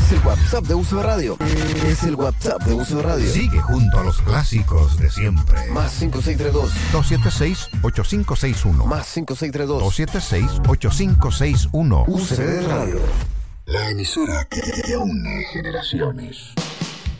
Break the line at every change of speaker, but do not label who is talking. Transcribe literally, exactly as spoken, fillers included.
Es el WhatsApp de Uso de Radio. Es el WhatsApp de Uso de Radio.
Sigue junto a los clásicos de siempre.
Más cinco seis tres dos.
dos siete seis, ocho cinco seis uno.
Más cinco seis tres dos.
dos siete seis, ocho cinco seis uno.
U C D Radio.
La emisora que une generaciones.